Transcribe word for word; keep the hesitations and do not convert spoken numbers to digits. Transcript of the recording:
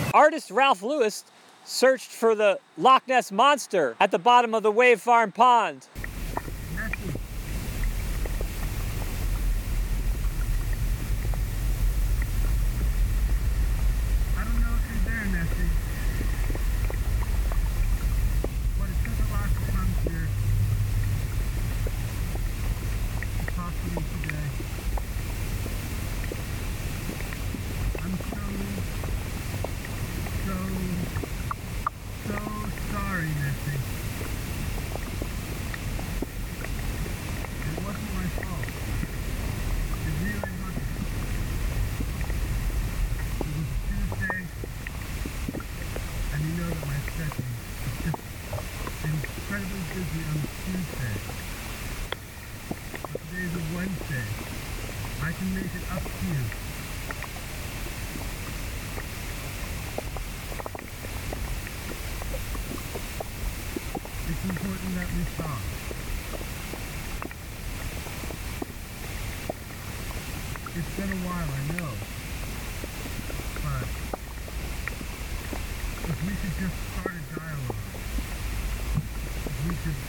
Artist Ralph Lewis searched for the Loch Ness Monster at the bottom of the Wave Farm Pond. Wednesday. I can make it up to you. It's important that we stop. It's been a while, I know. But if we could just start a dialogue, if we could